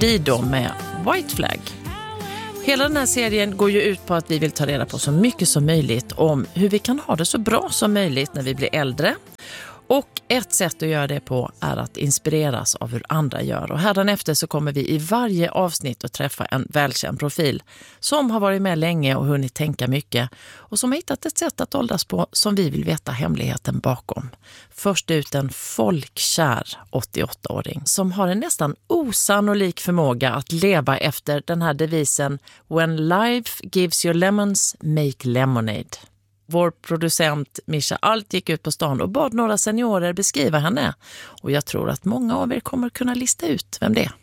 Dido med White Flag. Hela den här serien går ju ut på att vi vill ta reda på så mycket som möjligt om hur vi kan ha det så bra som möjligt när vi blir äldre. Och ett sätt att göra det på är att inspireras av hur andra gör. Och hädanefter så kommer vi i varje avsnitt att träffa en välkänd profil som har varit med länge och hunnit tänka mycket. Och som har hittat ett sätt att åldras på som vi vill veta hemligheten bakom. Först ut en folkkär 88-åring som har en nästan osannolik förmåga att leva efter den här devisen When life gives you lemons, make lemonade. Vår producent Mischa Alt gick ut på stan och bad några seniorer beskriva henne. Och jag tror att många av er kommer kunna lista ut vem det är.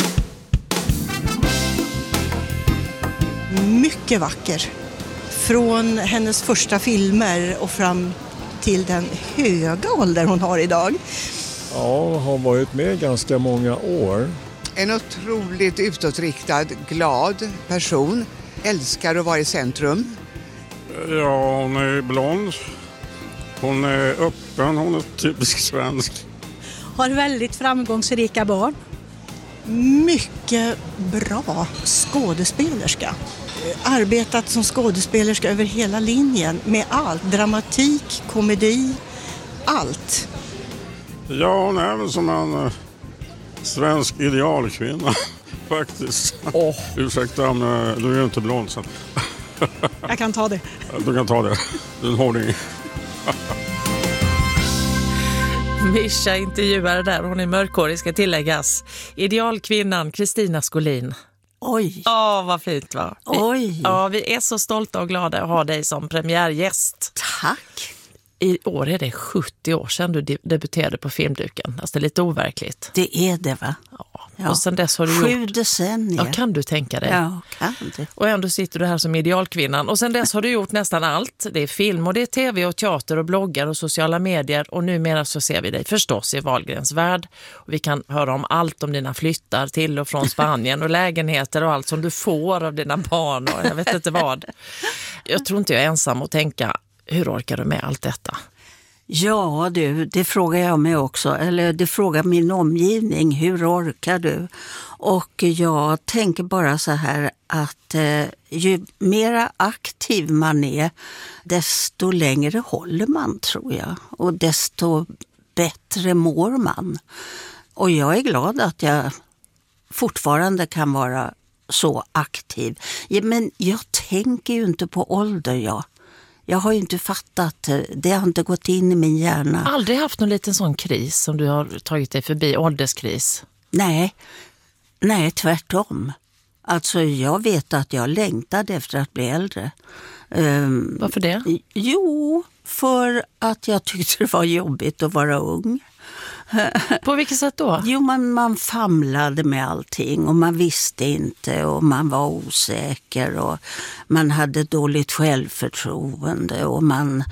Mycket vacker. Från hennes första filmer och fram till den höga ålder hon har idag. Ja, har varit med ganska många år. En otroligt utåtriktad, glad person. Älskar att vara i centrum. Ja, hon är blond. Hon är öppen, hon är typisk svensk. Har väldigt framgångsrika barn. Mycket bra skådespelerska. Arbetat som skådespelerska över hela linjen med allt. Dramatik, komedi, allt. Ja, hon är väl som en svensk idealkvinna, faktiskt. Ursäkta, men du är ju inte blond sen. Jag kan ta det. Du kan ta det. Du är en hårding. Mischa intervjuare där, hon är mörkhårig ska tilläggas. Idealkvinnan Kristina Skolin. Oj. Vad fint va? Oj. Ja, vi är så stolta och glada att ha dig som premiärgäst. Tack. I år är det 70 år sedan du debuterade på filmduken. Alltså det är lite overkligt. Det är det va? Ja. Och sen dess har du 7 decennier. Ja, kan du tänka dig? Ja, kan du. Och ändå sitter du här som idealkvinnan. Och sen dess har du gjort nästan allt. Det är film och det är tv och teater och bloggar och sociala medier. Och numera så ser vi dig förstås i Wahlgrens värld. Och vi kan höra om allt om dina flyttar till och från Spanien och lägenheter och allt som du får av dina barn och jag vet inte vad. Jag tror inte jag är ensam att tänka, hur orkar du med allt detta? Ja du, det frågar jag mig också. Eller det frågar min omgivning. Hur orkar du? Och jag tänker bara så här att ju mera aktiv man är, desto längre håller man tror jag. Och desto bättre mår man. Och jag är glad att jag fortfarande kan vara så aktiv. Ja, men jag tänker ju inte på ålder Jag har ju inte fattat, det har inte gått in i min hjärna. Aldrig haft någon liten sån kris som du har tagit dig förbi, ålderskris? Nej, tvärtom. Alltså jag vet att jag längtade efter att bli äldre. Varför det? Jo, för att jag tyckte det var jobbigt att vara ung. På vilket sätt då? Jo, man famlade med allting och man visste inte och man var osäker och man hade dåligt självförtroende och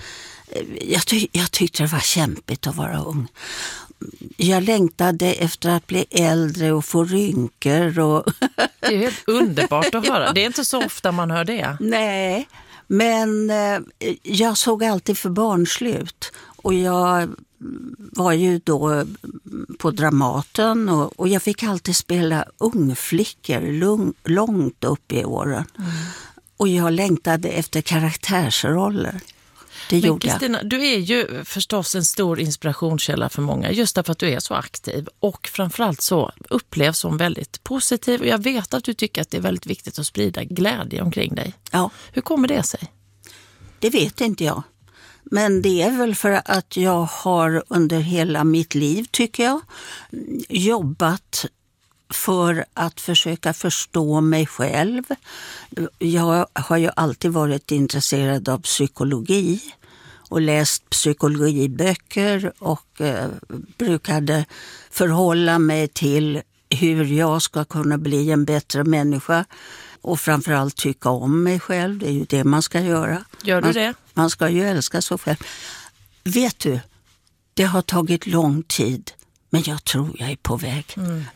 jag tyckte det var kämpigt att vara ung. Jag längtade efter att bli äldre och få rynkor. Och det är helt underbart att höra. Det är inte så ofta man hör det. Nej, men jag såg alltid för barnslut och jag var ju då på Dramaten och jag fick alltid spela ungflickor långt upp i åren. Och jag längtade efter karaktärsroller. Det men gjorde Kristina, jag. du är ju förstås en stor inspirationskälla för många just därför att du är så aktiv och framförallt så upplevs som väldigt positiv och jag vet att du tycker att det är väldigt viktigt att sprida glädje omkring dig. Ja. Hur kommer det sig? Det vet inte jag. Men det är väl för att jag har under hela mitt liv, tycker jag, jobbat för att försöka förstå mig själv. Jag har ju alltid varit intresserad av psykologi och läst psykologiböcker och brukade förhålla mig till hur jag ska kunna bli en bättre människa. Och framförallt tycka om mig själv, det är ju det man ska göra. Gör du det? Man ska ju älska sig själv. Vet du, det har tagit lång tid, men jag tror jag är på väg.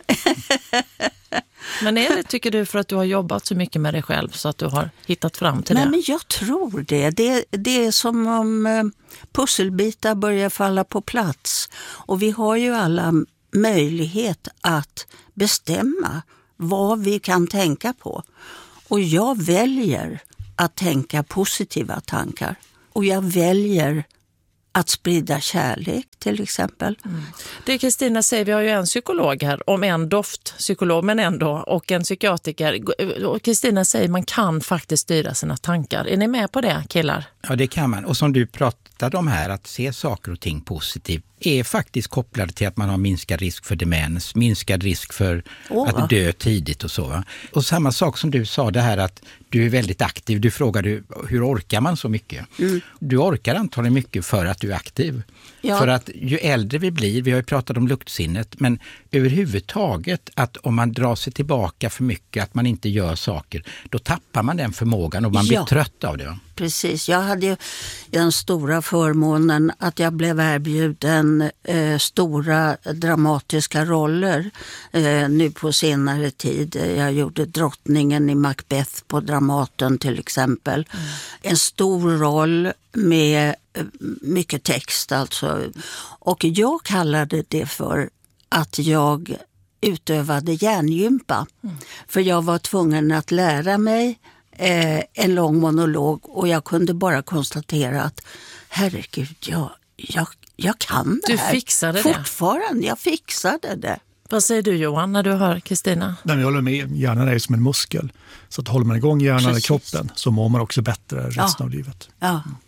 Men är det, tycker du, för att du har jobbat så mycket med dig själv så att du har hittat fram till det? Nej, men jag tror det. Det är som om pusselbitar börjar falla på plats. Och vi har ju alla möjlighet att bestämma vad vi kan tänka på. Och jag väljer att tänka positiva tankar. Och jag väljer att sprida kärlek till exempel. Det Kristina säger, vi har ju en psykolog här, om en doftpsykolog men ändå, och en psykiatriker. Och Kristina säger man kan faktiskt styra sina tankar. Är ni med på det, killar? Ja, det kan man. Och som du pratade om här, att se saker och ting positivt är faktiskt kopplade till att man har minskad risk för demens, minskad risk för att dö tidigt och så. Och samma sak som du sa, det här att du är väldigt aktiv. Du frågade hur orkar man så mycket? Du orkar antagligen mycket för att du är aktiv. Ja. För att ju äldre vi blir, vi har ju pratat om luktsinnet, men överhuvudtaget att om man drar sig tillbaka för mycket, att man inte gör saker, då tappar man den förmågan och man blir trött av det. Precis, jag hade ju den stora förmånen att jag blev erbjuden stora dramatiska roller nu på senare tid. Jag gjorde drottningen i Macbeth på Dramaten till exempel. En stor roll med mycket text alltså. Och jag kallade det för att jag utövade hjärngympa. För jag var tvungen att lära mig en lång monolog och jag kunde bara konstatera att herregud, jag kan det här. Du fixade fortfarande, jag fixade det. Vad säger du Johan när du hör Kristina? Jag håller med, hjärnan är som en muskel. Så att håller man igång hjärnan i kroppen så mår man också bättre resten av livet. Ja.